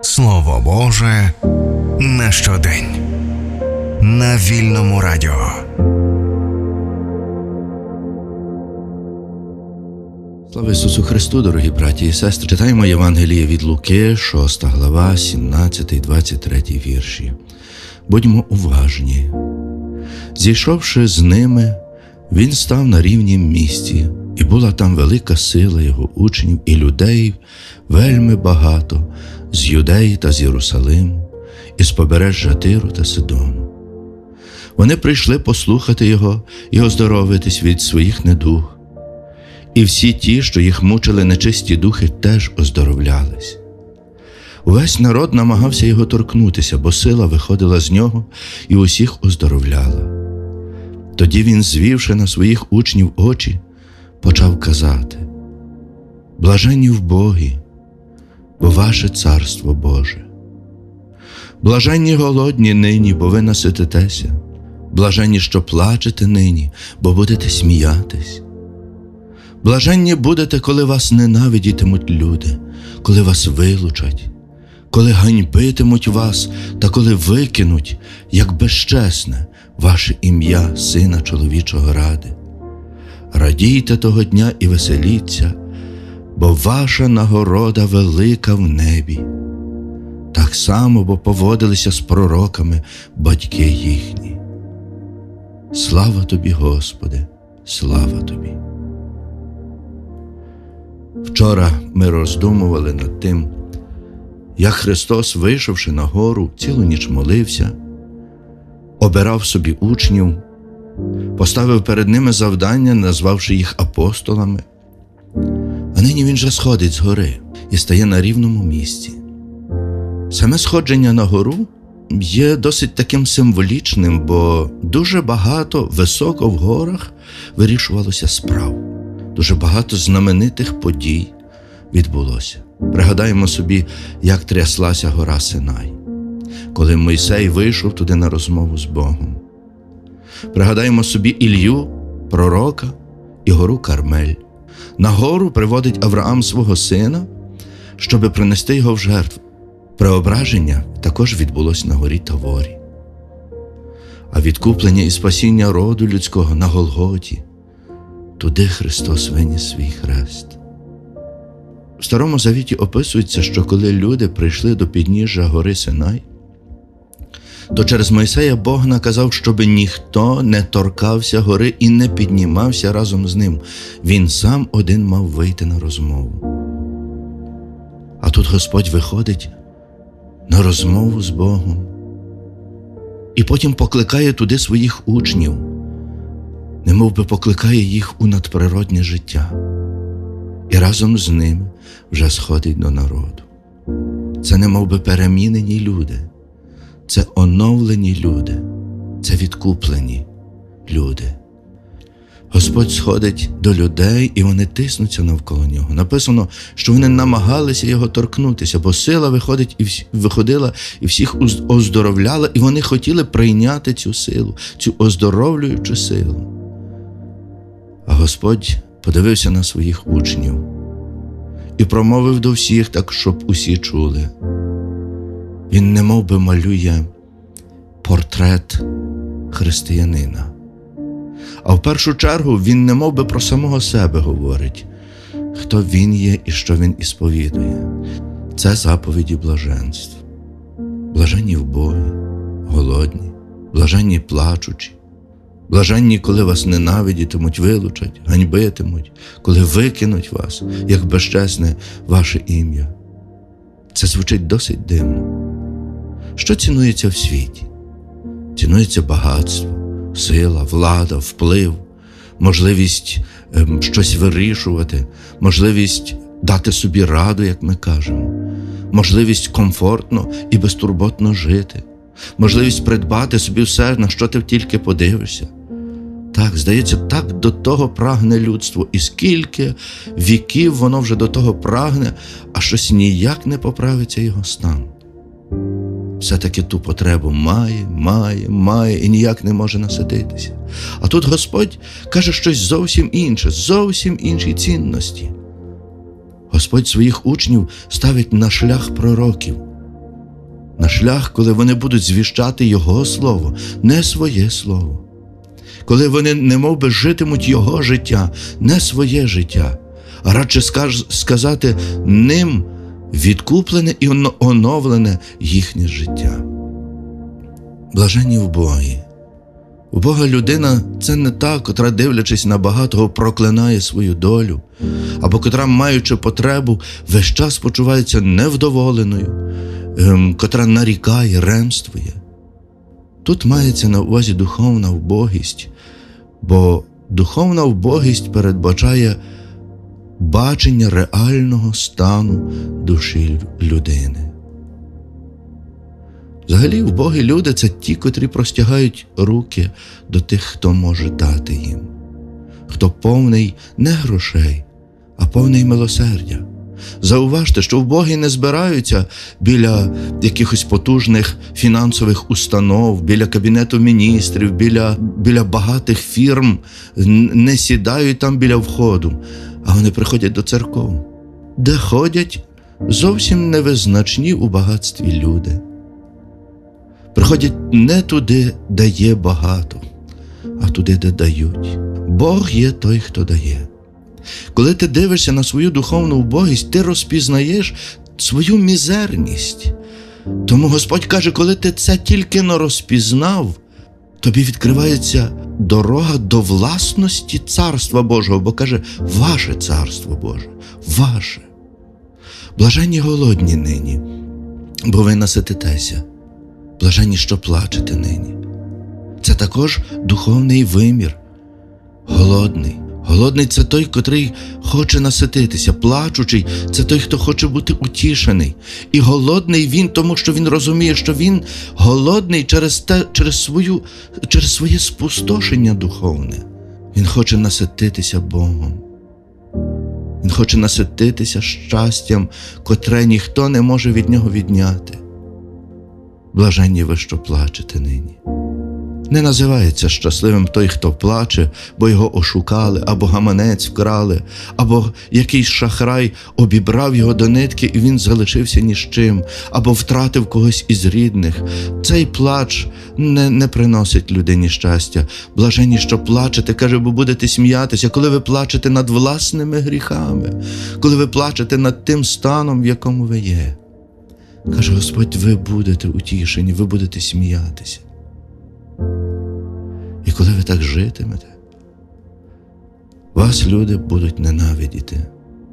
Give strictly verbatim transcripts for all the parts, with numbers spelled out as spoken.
Слово Боже на щодень. На Вільному радіо. Слава Ісусу Христу, дорогі браті і сестри. Читаємо Євангеліє від Луки, шоста глава, сімнадцятий двадцять третій вірші. Будьмо уважні. Зійшовши з ними, він став на рівнім місці, і була там велика сила його учнів і людей вельми багато з Юдеї та з Єрусалиму, і з побережжя Тиру та Сидону. Вони прийшли послухати його і оздоровитись від своїх недуг. І всі ті, що їх мучили нечисті духи, теж оздоровлялись. Увесь народ намагався його торкнутися, бо сила виходила з нього і усіх оздоровляла. Тоді він, звівши на своїх учнів очі, почав казати: «Блаженні вбогі, бо ваше царство Боже. Блаженні голодні нині, бо ви насититеся. Блаженні, що плачете нині, бо будете сміятись. Блаженні будете, коли вас ненавидітимуть люди, коли вас вилучать, коли ганьбитимуть вас та коли викинуть, як безчесне, ваше ім'я Сина Чоловічого ради. Радійте того дня і веселіться, бо ваша нагорода велика в небі. Так само, бо поводилися з пророками батьки їхні. Слава тобі, Господи, слава тобі». Вчора ми роздумували над тим, як Христос, вийшовши на гору, цілу ніч молився, обирав собі учнів, поставив перед ними завдання, назвавши їх апостолами. А нині він же сходить з гори і стає на рівному місці. Саме сходження на гору є досить таким символічним, бо дуже багато високо в горах вирішувалося справ. Дуже багато знаменитих подій відбулося. Пригадаємо собі, як тряслася гора Синай, коли Мойсей вийшов туди на розмову з Богом. Пригадаємо собі Ілью, пророка, і гору Кармель. На гору приводить Авраам свого сина, щоби принести його в жертву. Преображення також відбулося на горі Таворі. А відкуплення і спасіння роду людського на Голготі. Туди Христос виніс свій хрест. В Старому Завіті описується, що коли люди прийшли до підніжжя гори Синай, то через Мойсея Бог наказав, щоб ніхто не торкався гори і не піднімався разом з ним. Він сам один мав вийти на розмову. А тут Господь виходить на розмову з Богом і потім покликає туди своїх учнів, немов би покликає їх у надприроднє життя. І разом з ними вже сходить до народу. Це немов би перемінені люди, це оновлені люди, це відкуплені люди. Господь сходить до людей, і вони тиснуться навколо нього. Написано, що вони намагалися його торкнутися, бо сила виходить і всі, виходила і всіх оздоровляла, і вони хотіли прийняти цю силу, цю оздоровлюючу силу. А Господь подивився на своїх учнів і промовив до всіх так, щоб усі чули. Він немов би малює портрет християнина. А в першу чергу він немов би про самого себе говорить, хто він є і що він ісповідує. Це заповіді блаженств. Блаженні вбогі, голодні, блаженні плачучі, блаженні, коли вас ненавидітимуть, вилучать, ганьбитимуть, коли викинуть вас, як безчесне ваше ім'я. Це звучить досить дивно. Що цінується в світі? Цінується багатство, сила, влада, вплив, можливість ем, щось вирішувати, можливість дати собі раду, як ми кажемо, можливість комфортно і безтурботно жити, можливість придбати собі все, на що ти тільки подивишся. Так, здається, так до того прагне людство. І скільки віків воно вже до того прагне, а щось ніяк не поправиться його стан. Все-таки ту потребу має, має, має і ніяк не може насититися. А тут Господь каже щось зовсім інше, зовсім інші цінності. Господь своїх учнів ставить на шлях пророків, на шлях, коли вони будуть звіщати Його Слово, не своє слово. Коли вони немов би житимуть Його життя, не своє життя, а радше сказати ним відкуплене і оновлене їхнє життя. Блаженні в Богі. У Бога людина – це не та, котра, дивлячись на багатого, проклинає свою долю, або котра, маючи потребу, весь час почувається невдоволеною, ем, котра нарікає, ремствує. Тут мається на увазі духовна вбогість, бо духовна вбогість передбачає бачення реального стану душі людини. Взагалі, вбогі люди – це ті, котрі простягають руки до тих, хто може дати їм, хто повний не грошей, а повний милосердя. Зауважте, що вбогі не збираються біля якихось потужних фінансових установ, біля Кабінету міністрів, біля, біля багатих фірм, не сідають там біля входу, а вони приходять до церков, де ходять зовсім невизначні у багатстві люди. Приходять не туди, де є багато, а туди, де дають. Бог є той, хто дає. Коли ти дивишся на свою духовну убогість, ти розпізнаєш свою мізерність. Тому Господь каже, коли ти це тільки-но розпізнав, тобі відкривається дорога до власності Царства Божого, бо каже, ваше Царство Боже, ваше. Блаженні голодні нині, бо ви насититеся. Блаженні, що плачете нині. Це також духовний вимір. Голодний. Голодний – це той, котрий хоче насититися. Плачучий – це той, хто хоче бути утішений. І голодний він, тому що він розуміє, що він голодний через, те, через, свою, через своє спустошення духовне. Він хоче насититися Богом. Він хоче насититися щастям, котре ніхто не може від нього відняти. Блаженні ви, що плачете нині. Не називається щасливим той, хто плаче, бо його ошукали, або гаманець вкрали, або якийсь шахрай обібрав його до нитки і він залишився ні з чим, або втратив когось із рідних. Цей плач не, не приносить людині щастя. Блаженні, що плачете, каже, бо будете сміятися, коли ви плачете над власними гріхами, коли ви плачете над тим станом, в якому ви є. Каже Господь, ви будете утішені, ви будете сміятися. І коли ви так житимете, вас люди будуть ненавидіти.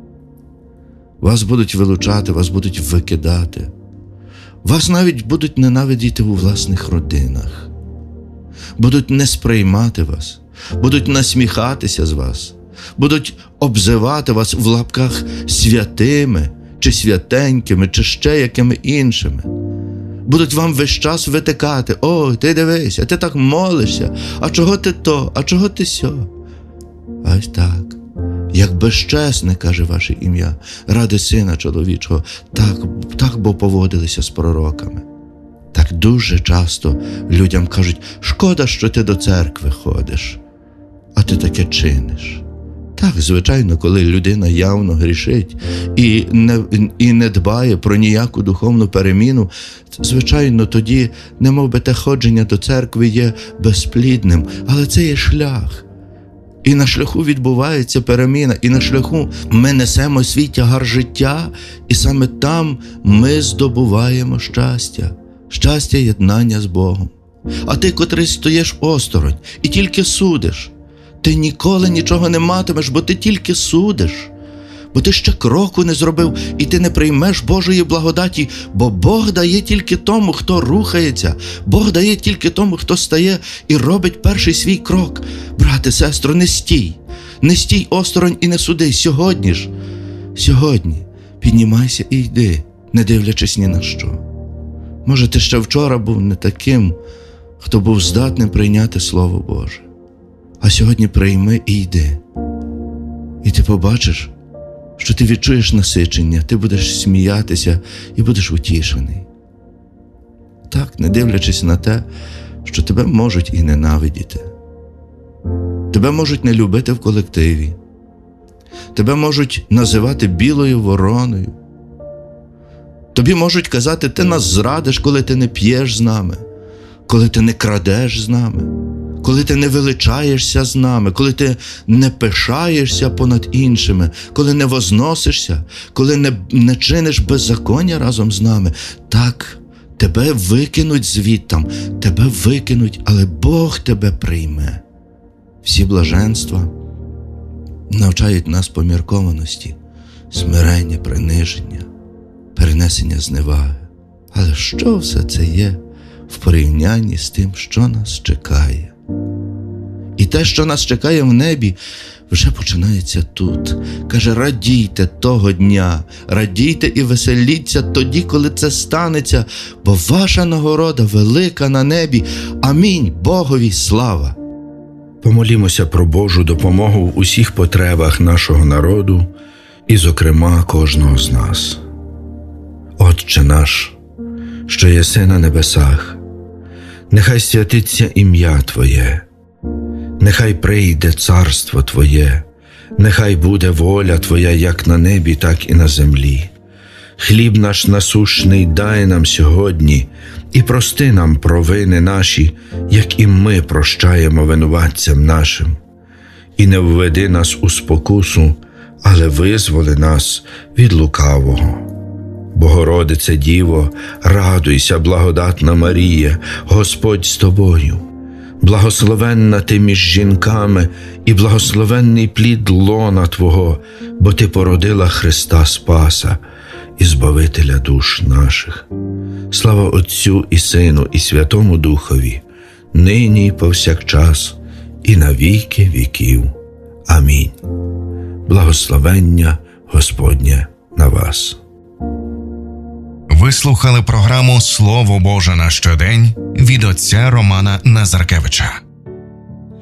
Вас будуть вилучати, вас будуть викидати. Вас навіть будуть ненавидіти у власних родинах. Будуть не сприймати вас, будуть насміхатися з вас, будуть обзивати вас в лапках святими, чи святенькими, чи ще якими іншими. Будуть вам весь час витикати: «О, ти дивися, ти так молишся, а чого ти то, а чого ти сьо?» А ось так, як безчесне, каже ваше ім'я, ради Сина Чоловічого, так, так бо поводилися з пророками. Так дуже часто людям кажуть: «Шкода, що ти до церкви ходиш, а ти таке чиниш». Так, звичайно, коли людина явно грішить і не, і не дбає про ніяку духовну переміну, звичайно, тоді немов би те ходження до церкви є безплідним, але це є шлях. І на шляху відбувається переміна, і на шляху ми несемо свій тягар життя, і саме там ми здобуваємо щастя, щастя єднання з Богом. А ти, котрий стоїш осторонь і тільки судиш, ти ніколи нічого не матимеш, бо ти тільки судиш, бо ти ще кроку не зробив, і ти не приймеш Божої благодаті, бо Бог дає тільки тому, хто рухається, Бог дає тільки тому, хто стає і робить перший свій крок. Брате, сестро, не стій, не стій осторонь і не суди. Сьогодні ж, сьогодні піднімайся і йди, не дивлячись ні на що. Може, ти ще вчора був не таким, хто був здатним прийняти Слово Боже. А сьогодні прийми і йди. І ти побачиш, що ти відчуєш насичення, ти будеш сміятися і будеш утішений. Так, не дивлячись на те, що тебе можуть і ненавидіти. Тебе можуть не любити в колективі. Тебе можуть називати білою вороною. Тобі можуть казати, ти нас зрадиш, коли ти не п'єш з нами, коли ти не крадеш з нами, коли ти не величаєшся з нами, коли ти не пишаєшся понад іншими, коли не возносишся, коли не, не чиниш беззаконня разом з нами. Так, тебе викинуть звідтам, тебе викинуть, але Бог тебе прийме. Всі блаженства навчають нас поміркованості, смирення, приниження, перенесення зневаги. Але що все це є в порівнянні з тим, що нас чекає? І те, що нас чекає в небі, вже починається тут. Каже, радійте того дня, радійте і веселіться тоді, коли це станеться, бо ваша нагорода велика на небі. Амінь, Богові слава! Помолімося про Божу допомогу в усіх потребах нашого народу і, зокрема, кожного з нас. Отче наш, що єси на небесах, нехай святиться ім'я Твоє, нехай прийде царство Твоє, нехай буде воля Твоя як на небі, так і на землі. Хліб наш насущний дай нам сьогодні, і прости нам провини наші, як і ми прощаємо винуватцям нашим. І не введи нас у спокусу, але визволи нас від лукавого. Богородице Діво, радуйся, благодатна Марія, Господь з тобою. Благословенна ти між жінками, і благословенний плід лона Твого, бо ти породила Христа Спаса і Збавителя душ наших. Слава Отцю і Сину, і Святому Духові, нині і повсякчас, і на віки віків. Амінь. Благословення Господнє на вас. Ви слухали програму «Слово Боже на щодень» від отця Романа Назаркевича.